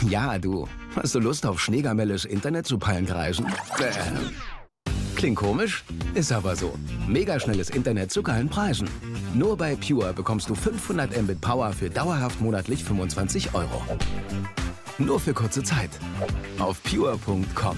Ja, du. Hast du Lust auf schneegamelles Internet zu Pallenkreisen? Klingt komisch? Ist aber so. Mega schnelles Internet zu geilen Preisen. Nur bei Pure bekommst du 500 Mbit Power für dauerhaft monatlich 25 €. Nur für kurze Zeit. Auf pure.com.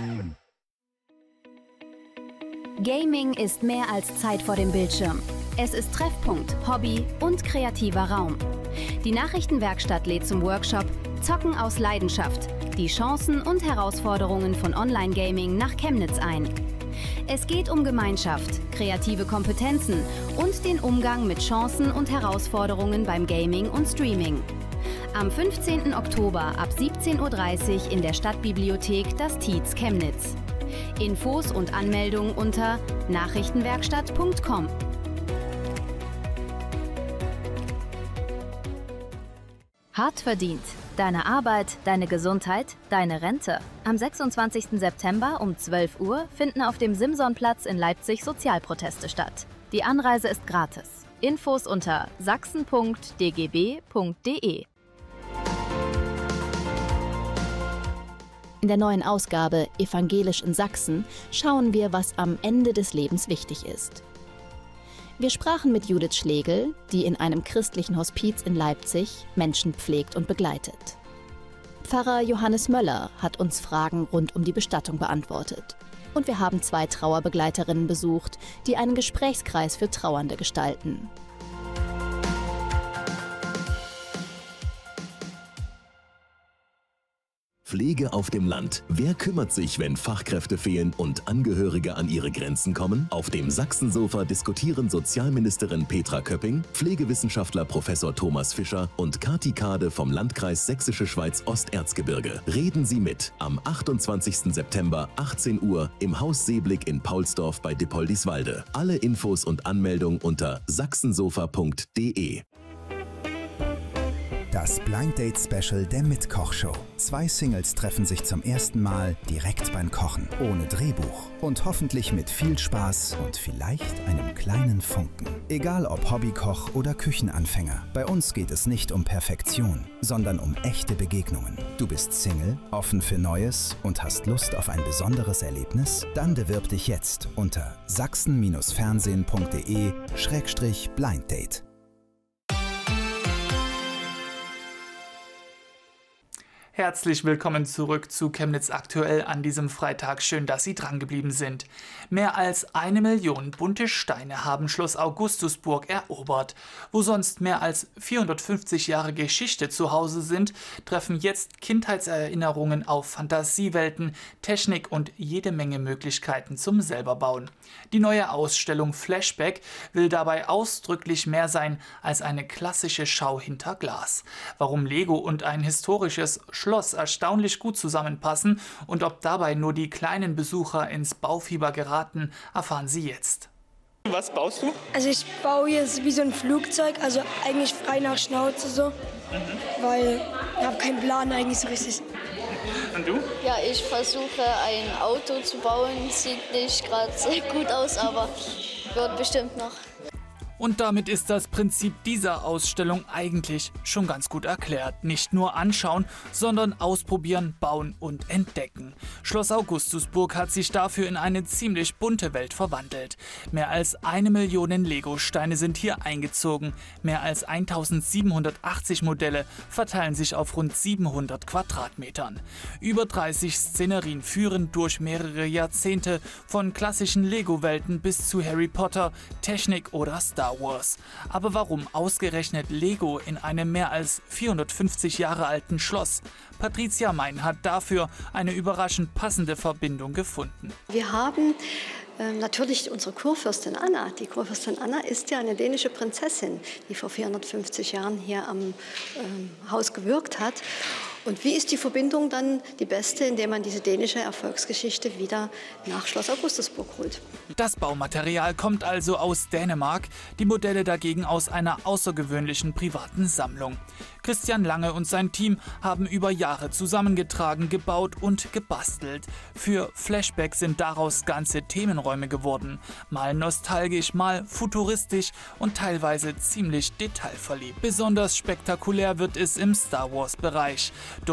Gaming ist mehr als Zeit vor dem Bildschirm. Es ist Treffpunkt, Hobby und kreativer Raum. Die Nachrichtenwerkstatt lädt zum Workshop Zocken aus Leidenschaft, die Chancen und Herausforderungen von Online-Gaming nach Chemnitz ein. Es geht um Gemeinschaft, kreative Kompetenzen und den Umgang mit Chancen und Herausforderungen beim Gaming und Streaming. Am 15. Oktober ab 17:30 Uhr in der Stadtbibliothek das Tietz Chemnitz. Infos und Anmeldungen unter nachrichtenwerkstatt.com. Hart verdient. Deine Arbeit, deine Gesundheit, deine Rente. Am 26. September um 12 Uhr finden auf dem Simsonplatz in Leipzig Sozialproteste statt. Die Anreise ist gratis. Infos unter sachsen.dgb.de. In der neuen Ausgabe Evangelisch in Sachsen schauen wir, was am Ende des Lebens wichtig ist. Wir sprachen mit Judith Schlegel, die in einem christlichen Hospiz in Leipzig Menschen pflegt und begleitet. Pfarrer Johannes Möller hat uns Fragen rund um die Bestattung beantwortet. Und wir haben 2 Trauerbegleiterinnen besucht, die einen Gesprächskreis für Trauernde gestalten. Pflege auf dem Land. Wer kümmert sich, wenn Fachkräfte fehlen und Angehörige an ihre Grenzen kommen? Auf dem Sachsensofa diskutieren Sozialministerin Petra Köpping, Pflegewissenschaftler Professor Thomas Fischer und Kati Kade vom Landkreis Sächsische Schweiz-Osterzgebirge. Reden Sie mit am 28. September 18 Uhr im Haus Seeblick in Paulsdorf bei Dippoldiswalde. Alle Infos und Anmeldung unter sachsensofa.de. Das Blind Date Special der Mitkoch-Show. 2 Singles treffen sich zum ersten Mal direkt beim Kochen, ohne Drehbuch und hoffentlich mit viel Spaß und vielleicht einem kleinen Funken. Egal ob Hobbykoch oder Küchenanfänger, bei uns geht es nicht um Perfektion, sondern um echte Begegnungen. Du bist Single, offen für Neues und hast Lust auf ein besonderes Erlebnis? Dann bewirb dich jetzt unter sachsen-fernsehen.de/Blinddate. Herzlich willkommen zurück zu Chemnitz aktuell an diesem Freitag. Schön, dass Sie drangeblieben sind. Mehr als 1 Million bunte Steine haben Schloss Augustusburg erobert. Wo sonst mehr als 450 Jahre Geschichte zu Hause sind, treffen jetzt Kindheitserinnerungen auf Fantasiewelten, Technik und jede Menge Möglichkeiten zum Selberbauen. Die neue Ausstellung Flashback will dabei ausdrücklich mehr sein als eine klassische Schau hinter Glas. Warum Lego und ein historisches Schloss erstaunlich gut zusammenpassen und ob dabei nur die kleinen Besucher ins Baufieber geraten, erfahren Sie jetzt. Was baust du? Also ich baue jetzt wie so ein Flugzeug, also eigentlich frei nach Schnauze so, weil ich habe keinen Plan eigentlich so richtig. Und du? Ja, ich versuche ein Auto zu bauen, sieht nicht gerade sehr gut aus, aber wird bestimmt noch. Und damit ist das Prinzip dieser Ausstellung eigentlich schon ganz gut erklärt. Nicht nur anschauen, sondern ausprobieren, bauen und entdecken. Schloss Augustusburg hat sich dafür in eine ziemlich bunte Welt verwandelt. Mehr als 1 Million Lego-Steine sind hier eingezogen. Mehr als 1780 Modelle verteilen sich auf rund 700 Quadratmetern. Über 30 Szenerien führen durch mehrere Jahrzehnte von klassischen Lego-Welten bis zu Harry Potter, Technik oder Star Wars. Aber warum ausgerechnet Lego in einem mehr als 450 Jahre alten Schloss? Patricia Mein hat dafür eine überraschend passende Verbindung gefunden. Wir haben natürlich unsere Kurfürstin Anna. Die Kurfürstin Anna ist ja eine dänische Prinzessin, die vor 450 Jahren hier am Haus gewirkt hat. Und wie ist die Verbindung dann die beste, indem man diese dänische Erfolgsgeschichte wieder nach Schloss Augustusburg holt? Das Baumaterial kommt also aus Dänemark, die Modelle dagegen aus einer außergewöhnlichen privaten Sammlung. Christian Lange und sein Team haben über Jahre zusammengetragen, gebaut und gebastelt. Für Flashback sind daraus ganze Themenräume geworden. Mal nostalgisch, mal futuristisch und teilweise ziemlich detailverliebt. Besonders spektakulär wird es im Star Wars-Bereich.